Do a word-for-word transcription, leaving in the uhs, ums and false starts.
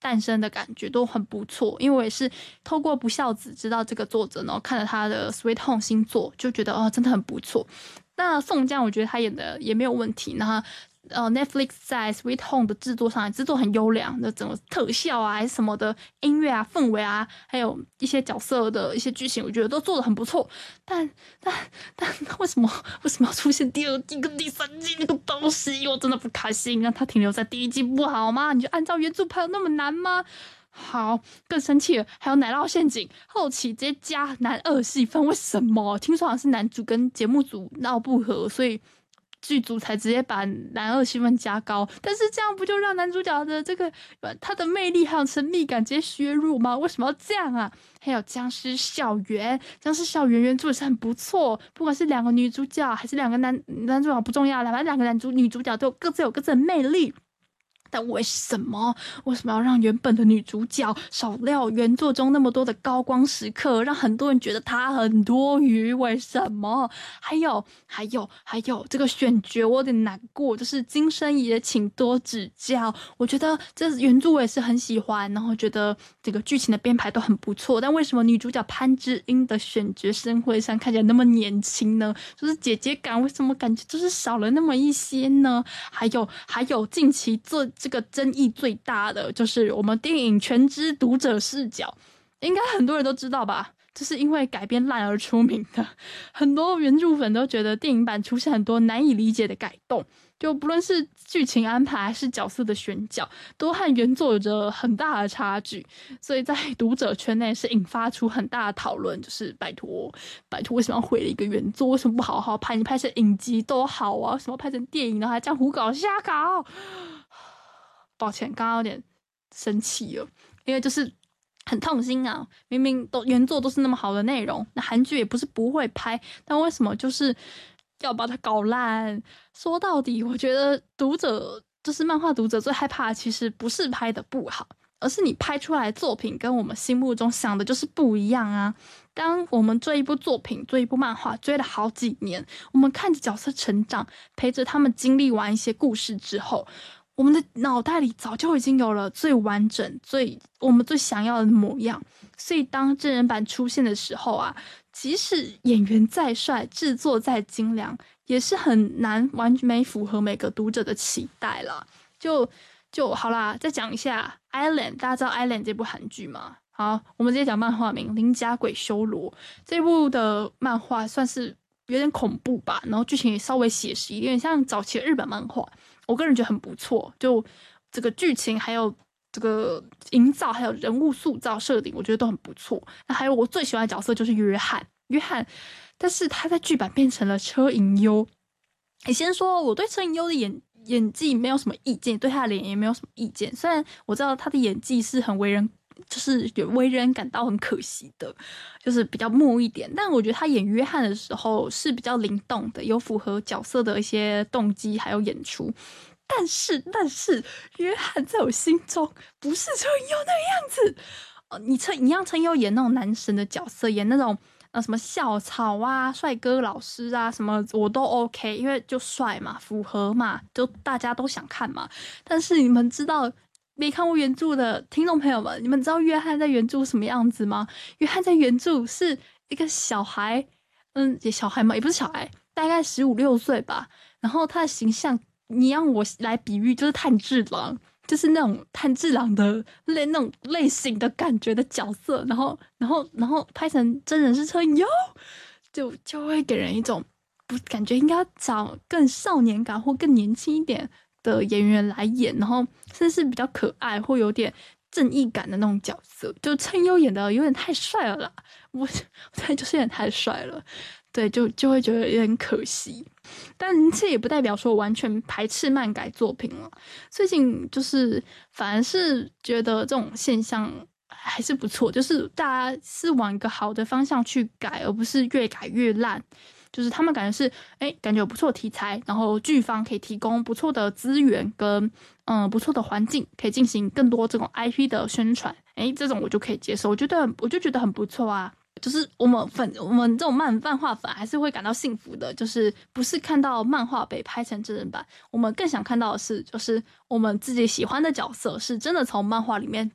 诞生的感觉都很不错，因为我也是透过不孝子知道这个作者，然后看了他的 Sweet Home 新作，就觉得哦真的很不错。那宋江我觉得他演的也没有问题，那呃 Netflix 在 Sweet Home 的制作上制作很优良的，整个特效啊还是什么的音乐啊氛围啊，还有一些角色的一些剧情，我觉得都做得很不错。但但但为什么为什么要出现第二季跟第三季那个东西？我真的不开心。让它停留在第一季不好吗？你就按照原著拍有那么难吗？好，更生气了，还有奶酪陷阱，后期直接加男二戏份，为什么？听说好像是男主跟节目组闹不和，所以剧组才直接把男二戏份加高。但是这样不就让男主角的这个他的魅力还有神秘感直接削弱吗？为什么要这样啊？还有僵尸校园，僵尸校园原著也是很不错，不管是两个女主角还是两个男男主角不重要，反正两个男主女主角都有各自有各自的魅力。但为什么为什么要让原本的女主角少料原作中那么多的高光时刻，让很多人觉得她很多余？为什么？还有还有还有这个选角我有点难过，就是金生也请多指教。我觉得这原著我也是很喜欢，然后觉得这个剧情的编排都很不错，但为什么女主角潘之英的选角申惠珊看起来那么年轻呢？就是姐姐感为什么感觉就是少了那么一些呢？还有还有近期做这个争议最大的就是我们电影全知读者视角，应该很多人都知道吧，就是因为改编烂而出名的，很多原著粉都觉得电影版出现很多难以理解的改动，就不论是剧情安排还是角色的选角，都和原作有着很大的差距，所以在读者圈内是引发出很大的讨论，就是拜托拜托为什么要毁了一个原作？为什么不好好拍？你拍成影集都好啊，为什么拍成电影然后还这样胡搞瞎搞？抱歉，刚刚有点生气了，因为就是很痛心啊！明明都原作都是那么好的内容，那韩剧也不是不会拍，但为什么就是要把它搞烂？说到底，我觉得读者就是漫画读者最害怕的，其实不是拍的不好，而是你拍出来的作品跟我们心目中想的就是不一样啊！当我们追一部作品、追一部漫画，追了好几年，我们看着角色成长，陪着他们经历完一些故事之后，我们的脑袋里早就已经有了最完整、最我们最想要的模样，所以当真人版出现的时候啊，即使演员再帅、制作再精良，也是很难完美符合每个读者的期待啦。就就好啦，再讲一下《Island》，大家知道《Island》这部韩剧吗？好，我们直接讲漫画名《邻家鬼修罗》。这部的漫画算是有点恐怖吧，然后剧情也稍微写实一点，有点像早期的日本漫画。我个人觉得很不错，就这个剧情还有这个营造，还有人物塑造设定，我觉得都很不错。那还有我最喜欢的角色就是约翰，约翰，但是他在剧版变成了车银优。你先说，我对车银优的演演技没有什么意见，对他的脸也没有什么意见。虽然我知道他的演技是很为人，就是有为人感到很可惜的，就是比较木一点。但我觉得他演约翰的时候是比较灵动的，有符合角色的一些动机还有演出。但是，但是约翰在我心中不是车银优那个样子。呃，你车你让车银优演那种男神的角色，演那种呃什么校草啊、帅哥老师啊什么，我都 OK， 因为就帅嘛，符合嘛，就大家都想看嘛。但是你们知道没看过原著的听众朋友们，你们知道约翰在原著什么样子吗？约翰在原著是一个小孩，嗯，也小孩嘛，也不是小孩，大概十五六岁吧。然后他的形象，你让我来比喻，就是炭治郎，就是那种炭治郎的类那种类型的感觉的角色。然后，然后，然后拍成真人是车银优，就就会给人一种不感觉应该找更少年感或更年轻一点的演员来演，然后甚至是比较可爱或有点正义感的那种角色。就车银优演的有点太帅了啦，我他就是有点太帅了，对，就就会觉得有点可惜。但这也不代表说我完全排斥漫改作品了。最近就是反而是觉得这种现象还是不错，就是大家是往一个好的方向去改，而不是越改越烂。就是他们感觉是，哎，感觉有不错的题材，然后剧方可以提供不错的资源跟嗯不错的环境，可以进行更多这种 I P 的宣传，哎，这种我就可以接受，我觉得我就觉得很不错啊。就是我们粉我们这种漫漫画粉还是会感到幸福的，就是不是看到漫画被拍成真人版，我们更想看到的是，就是我们自己喜欢的角色是真的从漫画里面